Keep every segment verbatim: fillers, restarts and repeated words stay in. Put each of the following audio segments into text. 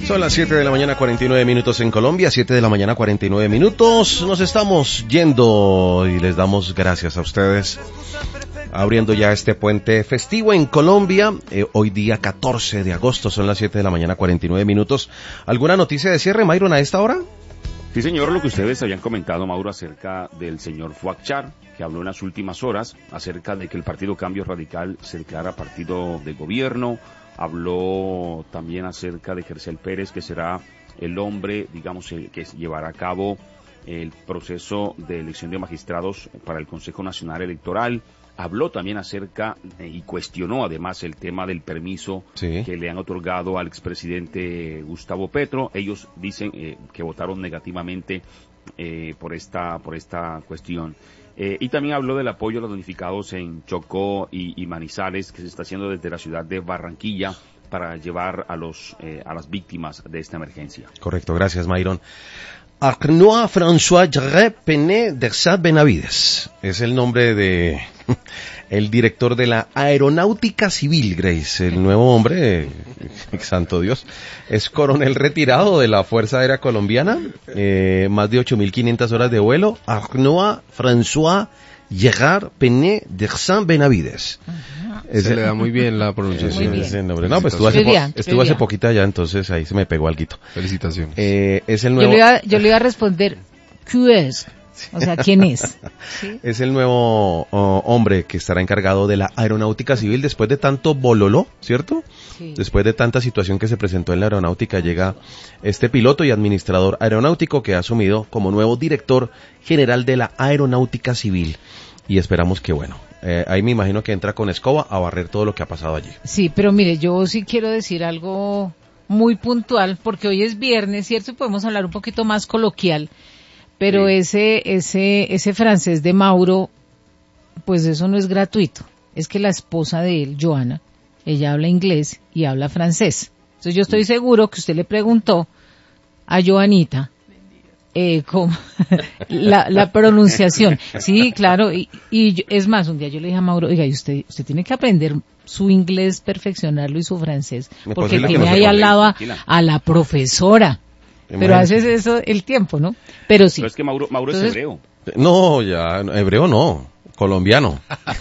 Son las siete de la mañana, cuarenta y nueve minutos en Colombia, siete de la mañana, cuarenta y nueve minutos. Nos estamos yendo y les damos gracias a ustedes. Abriendo ya este puente festivo en Colombia, eh, hoy día catorce de agosto, son las siete de la mañana, cuarenta y nueve minutos. ¿Alguna noticia de cierre, Myron, a esta hora? Sí, señor, lo que ustedes habían comentado, Mauro, acerca del señor Fuachar, que habló en las últimas horas acerca de que el Partido Cambio Radical se declara partido de gobierno. Habló también acerca de Gercel Pérez, que será el hombre, digamos, el que llevará a cabo el proceso de elección de magistrados para el Consejo Nacional Electoral. Habló también acerca eh, y cuestionó además el tema del permiso sí. que le han otorgado al expresidente Gustavo Petro. Ellos dicen eh, que votaron negativamente eh, por esta por esta cuestión. Eh, y también habló del apoyo a los damnificados en Chocó y, y Manizales, que se está haciendo desde la ciudad de Barranquilla para llevar a los eh, a las víctimas de esta emergencia. Correcto, gracias, Myron. Arnaud François Jarret Pené d'Ersat Benavides es el nombre de el director de la Aeronáutica Civil, Grace, el nuevo hombre, eh, santo Dios, es coronel retirado de la Fuerza Aérea Colombiana, eh, más de ocho mil quinientas horas de vuelo. Arnaud François Jarret Pené d'Ersat Benavides. Se ese, le da muy bien la pronunciación. Muy bien. Nombre. No, pues estuvo hace, po estuvo hace poquito allá, entonces ahí se me pegó alguito. Felicitaciones. Eh, es el nuevo... Yo le iba, yo le iba a responder, ¿qué es? O sea, ¿quién es? ¿Sí? Es el nuevo oh, hombre que estará encargado de la aeronáutica civil después de tanto bololó, ¿cierto? Sí. Después de tanta situación que se presentó en la aeronáutica, llega este piloto y administrador aeronáutico que ha asumido como nuevo director general de la aeronáutica civil. Y esperamos que, bueno, eh, ahí me imagino que entra con escoba a barrer todo lo que ha pasado allí. Sí, pero mire, yo sí quiero decir algo muy puntual, porque hoy es viernes, ¿cierto? Y podemos hablar un poquito más coloquial, pero sí. ese, ese, ese francés de Mauro, pues eso no es gratuito. Es que la esposa de él, Joana, ella habla inglés y habla francés. Entonces yo estoy seguro que usted le preguntó a Joanita, Eh, como la, la pronunciación, sí, claro, y, y yo, es más, un día yo le dije a Mauro, oiga, y usted, usted tiene que aprender su inglés, perfeccionarlo y su francés, porque tiene no ahí al lado a, a la profesora, pero haces eso el tiempo, ¿no? Pero sí. Pero es que Mauro, Mauro Entonces, es hebreo. No, ya, hebreo no, colombiano.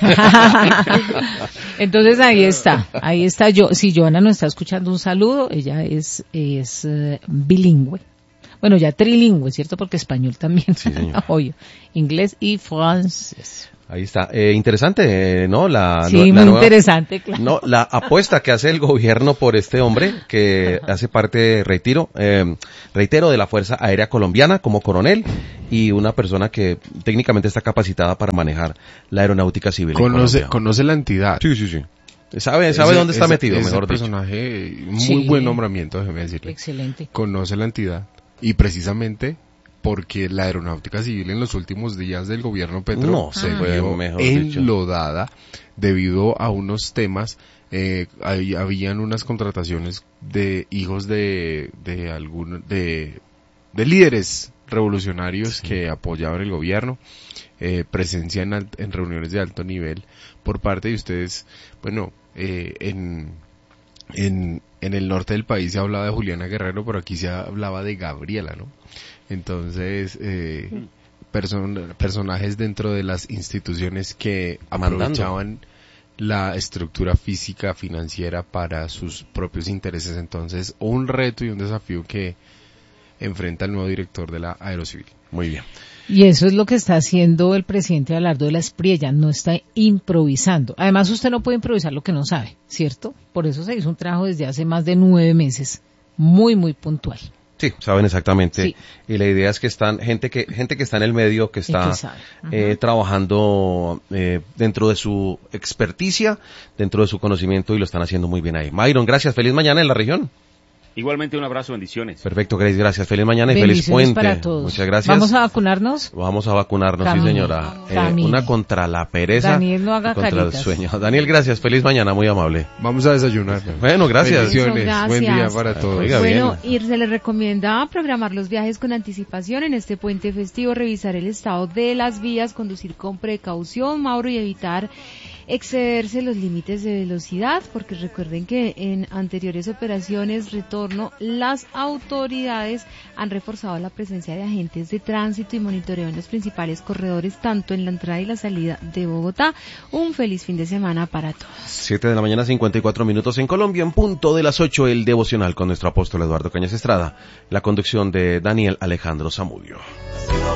Entonces ahí está, ahí está yo, si Joana nos está escuchando, un saludo, ella es, es uh, bilingüe. Bueno, ya trilingüe, ¿cierto? Porque español también, sí, obvio, inglés y francés. Ahí está, eh, interesante, eh, ¿no? La, sí, la muy nueva, interesante, claro. No, la apuesta que hace el gobierno por este hombre, que hace parte, reitero, eh, reitero, de la Fuerza Aérea Colombiana como coronel y una persona que técnicamente está capacitada para manejar la aeronáutica civil. Conoce, conoce la entidad. Sí, sí, sí. Sabe, sabe ese, dónde está ese, metido, ese mejor personaje, dicho. Muy sí. buen nombramiento, déjeme decirle. Excelente. Conoce la entidad. Y precisamente porque la aeronáutica civil en los últimos días del gobierno Petro no, se ah. vio enlodada debido a unos temas, eh, hay, habían unas contrataciones de hijos de de algún de de líderes revolucionarios sí. que apoyaban el gobierno, eh, presencia en, en reuniones de alto nivel por parte de ustedes. Bueno, eh, en en en el norte del país se hablaba de Juliana Guerrero, pero aquí se hablaba de Gabriela, ¿no? Entonces, eh, person- personajes dentro de las instituciones que aprovechaban la estructura física financiera para sus propios intereses. Entonces, un reto y un desafío que enfrenta el nuevo director de la Aerocivil. Muy bien. Y eso es lo que está haciendo el presidente Abelardo de la Espriella, no está improvisando. Además, usted no puede improvisar lo que no sabe, ¿cierto? Por eso se hizo un trabajo desde hace más de nueve meses, muy, muy puntual. Sí, saben exactamente. Sí. Y la idea es que están, gente que, gente que está en el medio, que está que eh, trabajando eh, dentro de su experticia, dentro de su conocimiento y lo están haciendo muy bien ahí. Myron, gracias. Feliz mañana en la región. Igualmente un abrazo, bendiciones. Perfecto, Grace, gracias. Feliz mañana y feliz puente. Para todos. Muchas gracias. ¿Vamos a vacunarnos? Vamos a vacunarnos, Camine. Sí señora. Eh, una contra la pereza. Daniel, no haga contra caritas. el sueño. Daniel, gracias. Feliz mañana, muy amable. Vamos a desayunar. Bueno, gracias. Bendiciones. Gracias. Buen día para todos. Oiga, bueno, bien. y se les recomienda programar los viajes con anticipación en este puente festivo, revisar el estado de las vías, conducir con precaución, Mauro, y evitar excederse los límites de velocidad, porque recuerden que en anteriores operaciones retorno las autoridades han reforzado la presencia de agentes de tránsito y monitoreo en los principales corredores, tanto en la entrada y la salida de Bogotá. Un feliz fin de semana para todos. Siete de la mañana, cincuenta y cuatro minutos en Colombia, en punto de las ocho, el devocional con nuestro apóstol Eduardo Cañas Estrada, la conducción de Daniel Alejandro Zamudio.